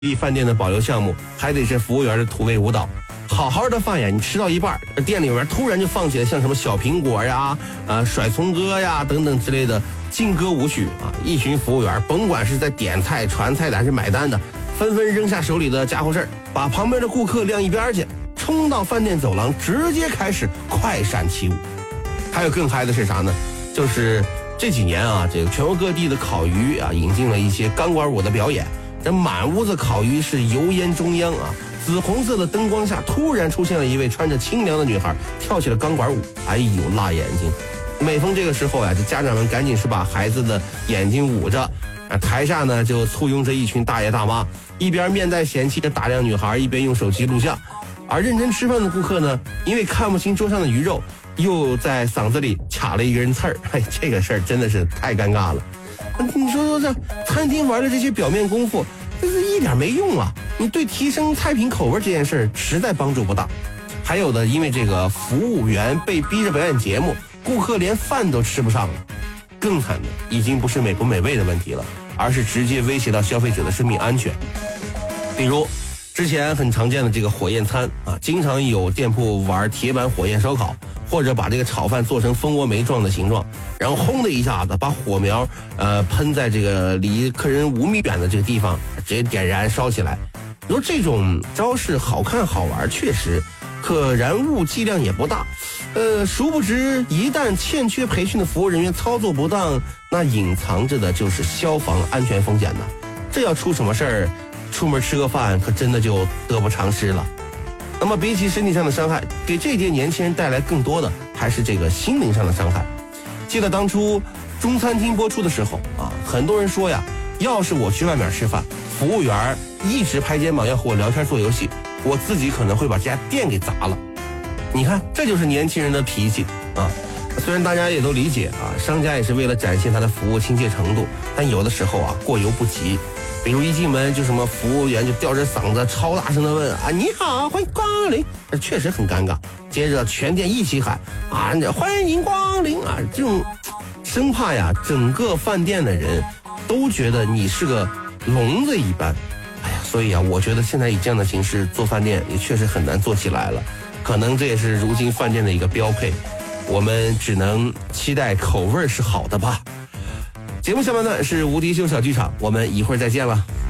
饭店的保留项目还得是服务员的土味舞蹈。好好的饭呀，你吃到一半，店里面突然就放起来像什么小苹果呀、甩葱歌呀等等之类的劲歌舞曲啊！一群服务员，甭管是在点菜、传菜的还是买单的，纷纷扔下手里的家伙事儿，把旁边的顾客晾一边去，冲到饭店走廊，直接开始快闪起舞。还有更嗨的是啥呢？就是这几年啊，这个全国各地的烤鱼啊，引进了一些钢管舞的表演。这满屋子烤鱼是油烟中央啊，紫红色的灯光下，突然出现了一位穿着清凉的女孩，跳起了钢管舞。哎呦，辣眼睛！每逢这个时候呀，这家长们赶紧是把孩子的眼睛捂着，台下呢就簇拥着一群大爷大妈，一边面带嫌弃的打量女孩，一边用手机录像。而认真吃饭的顾客呢，因为看不清桌上的鱼肉，又在嗓子里卡了一根刺儿。哎，这个事儿真的是太尴尬了。你说这餐厅玩的这些表面功夫，这是一点没用啊！你对提升菜品口味这件事实在帮助不大。还有的，因为这个服务员被逼着表演节目，顾客连饭都吃不上了。更惨的，已经不是美不美味的问题了，而是直接威胁到消费者的生命安全。比如之前很常见的这个火焰餐啊，经常有店铺玩铁板火焰烧烤，或者把这个炒饭做成蜂窝煤状的形状，然后轰的一下子把火苗喷在这个离客人5米远的这个地方，直接点燃烧起来。你说这种招式好看好玩确实，可燃物剂量也不大。殊不知一旦欠缺培训的服务人员操作不当，那隐藏着的就是消防安全风险呢。这要出什么事儿，出门吃个饭可真的就得不偿失了。那么比起身体上的伤害，给这些年轻人带来更多的还是这个心灵上的伤害。记得当初中餐厅播出的时候啊，很多人说呀，要是我去外面吃饭，服务员一直拍肩膀要和我聊天做游戏，我自己可能会把这家店给砸了。你看，这就是年轻人的脾气啊。虽然大家也都理解啊，商家也是为了展现他的服务亲切程度，但有的时候啊过犹不及。比如一进门就什么服务员就吊着嗓子超大声的问啊，你好，欢迎光临，这确实很尴尬。接着全店一起喊啊，欢迎光临啊，这种生怕呀整个饭店的人都觉得你是个聋子一般。哎呀，所以啊，我觉得现在以这样的形式做饭店也确实很难做起来了，可能这也是如今饭店的一个标配。我们只能期待口味是好的吧。节目下半段是无敌秀小剧场，我们一会儿再见了。